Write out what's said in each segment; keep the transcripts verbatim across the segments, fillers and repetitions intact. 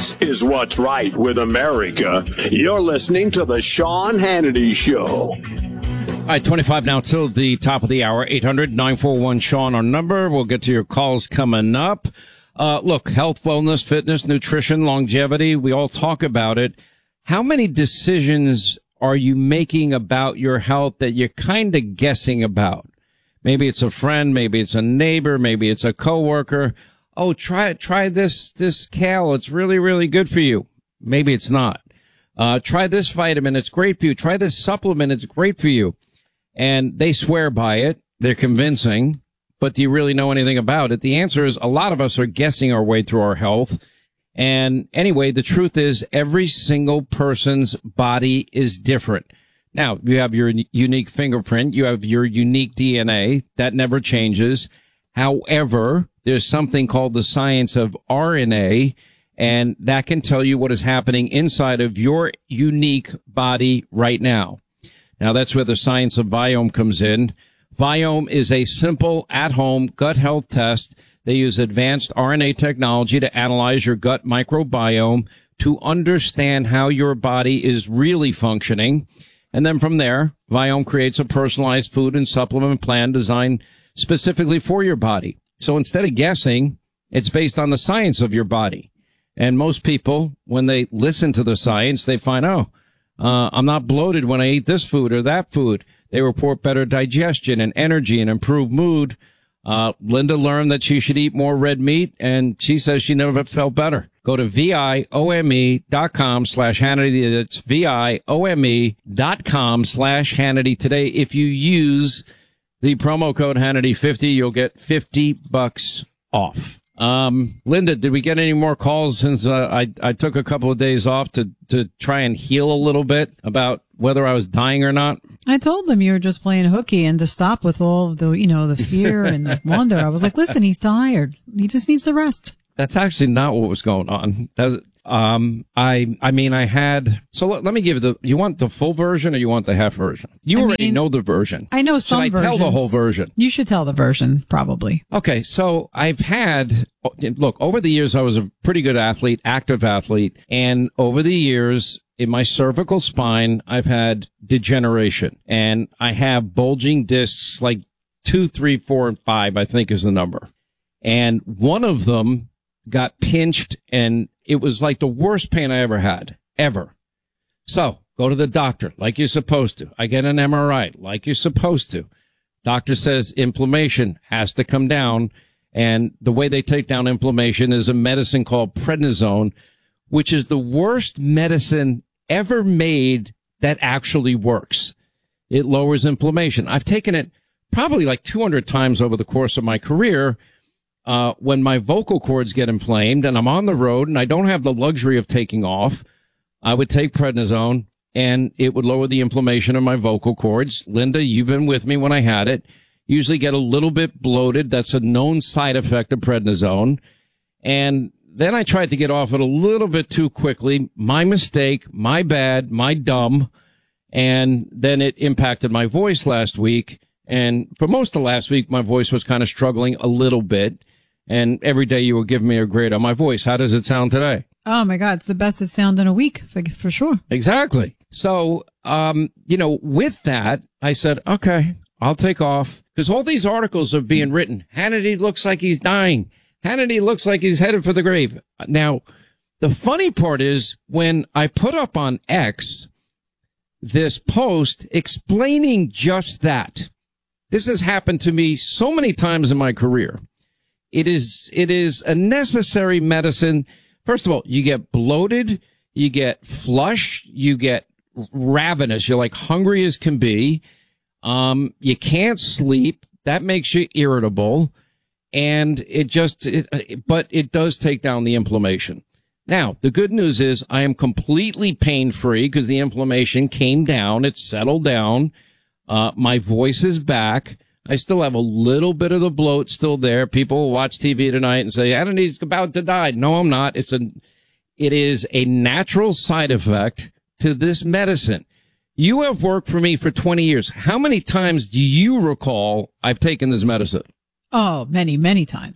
This is what's right with America. You're listening to the Sean Hannity Show. All right, twenty-five now till the top of the hour. eight hundred nine four one Sean, our number. We'll get to your calls coming up. Uh, look, health, wellness, fitness, nutrition, longevity, we all talk about it. How many decisions are you making about your health that you're kind of guessing about? Maybe it's a friend, maybe it's a neighbor, maybe it's a coworker. Oh, try try this this kale. It's really, really good for you. Maybe it's not. Uh, try this vitamin. It's great for you. Try this supplement. It's great for you. And they swear by it. They're convincing. But do you really know anything about it? The answer is a lot of us are guessing our way through our health. And anyway, the truth is every single person's body is different. Now, you have your unique fingerprint. You have your unique D N A. That never changes. However, there's something called the science of R N A, and that can tell you what is happening inside of your unique body right now. Now, that's where the science of Viome comes in. Viome is a simple, at-home gut health test. They use advanced R N A technology to analyze your gut microbiome to understand how your body is really functioning. And then from there, Viome creates a personalized food and supplement plan designed specifically for your body. So instead of guessing, it's based on the science of your body. And most people, when they listen to the science, they find, oh, uh, I'm not bloated when I eat this food or that food. They report better digestion and energy and improved mood. Uh, Linda learned that she should eat more red meat, and she says she never felt better. Go to V-I-O-M-E dot com slash Hannity. That's V-I-O-M-E dot com slash Hannity today. If you use the promo code Hannity fifty, you'll get fifty bucks off. Um, Linda, did we get any more calls since uh, I, I took a couple of days off to, to try and heal a little bit about whether I was dying or not? I told them you were just playing hooky and to stop with all of the, you know, the fear and the wonder. I was like, listen, he's tired. He just needs to rest. That's actually not what was going on. That's, um, I, I mean, I had, so let, let me give you the, you want the full version or you want the half version? You I already mean, know the version. I know some versions. Should I tell the whole version? You should tell the version, probably. Okay. So I've had, look, over the years, I was a pretty good athlete, active athlete. And over the years, in my cervical spine, I've had degeneration and I have bulging discs like two, three, four, and five, I think is the number. And one of them got pinched and it was like the worst pain I ever had, ever. So go to the doctor like you're supposed to. I get an M R I like you're supposed to. Doctor says inflammation has to come down. And the way they take down inflammation is a medicine called prednisone, which is the worst medicine ever made that actually works. It lowers inflammation. I've taken it probably like two hundred times over the course of my career. Uh, when my vocal cords get inflamed and I'm on the road and I don't have the luxury of taking off, I would take prednisone and it would lower the inflammation of my vocal cords. Linda, you've been with me when I had it. Usually get a little bit bloated. That's a known side effect of prednisone. And then I tried to get off it a little bit too quickly. My mistake, my bad, my dumb. And then it impacted my voice last week. And for most of last week, my voice was kind of struggling a little bit. And every day you were giving me a grade on my voice. How does it sound today? Oh, my God. It's the best it's sounded in a week, for, for sure. Exactly. So, um, you know, with that, I said, okay, I'll take off. Because all these articles are being written. Hannity looks like he's dying. Hannity looks like he's headed for the grave. Now, the funny part is when I put up on X this post explaining just that. This has happened to me so many times in my career. It is, it is a necessary medicine. First of all, you get bloated, you get flush, you get ravenous. You're like hungry as can be. Um, you can't sleep. That makes you irritable. And it just, it, but it does take down the inflammation. Now, the good news is I am completely pain-free because the inflammation came down. It's settled down. Uh, my voice is back. I still have a little bit of the bloat still there. People will watch T V tonight and say, Hannity's about to die. No, I'm not. It's a, it is a natural side effect to this medicine. You have worked for me for twenty years. How many times do you recall I've taken this medicine? Oh, many, many times.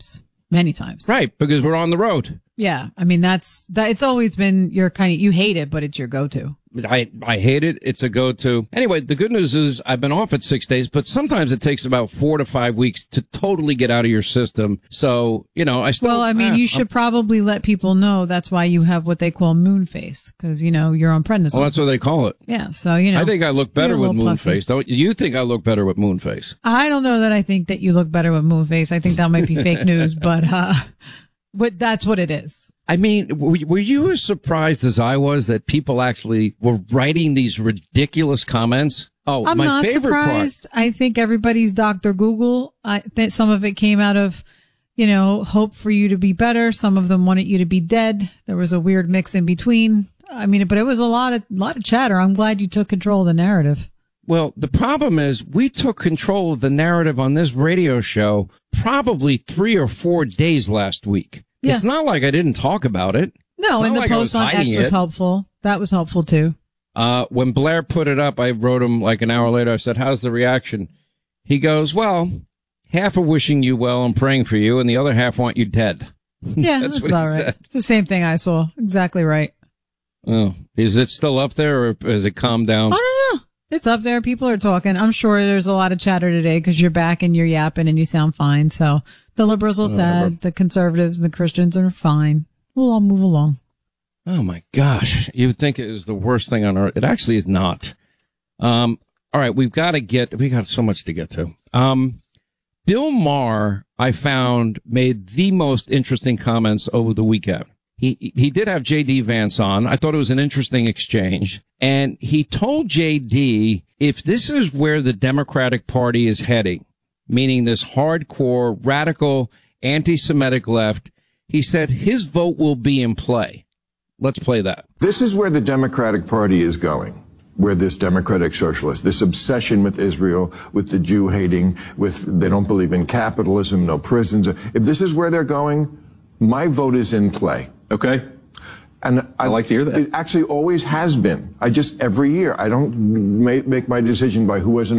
many times. Right, because we're on the road. Yeah. I mean, that's, that. It's always been your kind of, you hate it, but it's your go-to. I, I hate it. It's a go-to. Anyway, the good news is I've been off at six days, but sometimes it takes about four to five weeks to totally get out of your system. So, you know, I still. Well, I mean, eh, you should I'm, probably let people know that's why you have what they call moon face, because, you know, you're on prednisone. Well, that's what they call it. Yeah. So, you know. I think I look better with moon puffy. face. Don't you think I look better with moon face? I don't know that I think that you look better with moon face. I think that might be fake news, but, uh, but that's what it is. I mean, were you as surprised as I was that people actually were writing these ridiculous comments? Oh, I'm my not favorite surprised. part. I think everybody's Doctor Google. I think some of it came out of, you know, hope for you to be better. Some of them wanted you to be dead. There was a weird mix in between. I mean, but it was a lot of, lot of chatter. I'm glad you took control of the narrative. Well, the problem is we took control of the narrative on this radio show probably three or four days last week. Yeah. It's not like I didn't talk about it. No, It's and not the like I post was on X hiding was it. helpful. That was helpful too. Uh, when Blair put it up, I wrote him like an hour later. I said, how's the reaction? He goes, well, half are wishing you well and praying for you, and the other half want you dead. Yeah, that's, that's what about he right. said. It's the same thing I saw. Exactly right. Oh, is it still up there or has it calmed down? I don't know. It's up there. People are talking. I'm sure there's a lot of chatter today because you're back and you're yapping and you sound fine. So the liberals are sad. The conservatives and the Christians are fine. We'll all move along. Oh my gosh. You would think it was the worst thing on earth. It actually is not. Um, all right. We've got to get, we got so much to get to. Um, Bill Maher, I found, made the most interesting comments over the weekend. He, he did have J D Vance on. I thought it was an interesting exchange. And he told J D, if this is where the Democratic Party is heading, meaning this hardcore, radical, anti-Semitic left, he said his vote will be in play. Let's play that. This is where the Democratic Party is going, where this democratic socialist, this obsession with Israel, with the Jew hating, with they don't believe in capitalism, no prisons. If this is where they're going, my vote is in play. Okay. And I, I like to hear that. It actually always has been. I just, every year, I don't make, make my decision by who has an